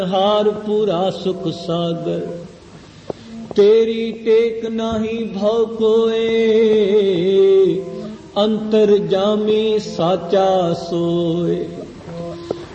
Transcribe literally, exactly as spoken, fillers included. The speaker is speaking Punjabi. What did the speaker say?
हार पूरा सुख सागर, तेरी टेक नाही भव कोए, अंतर जामी साचा सोए।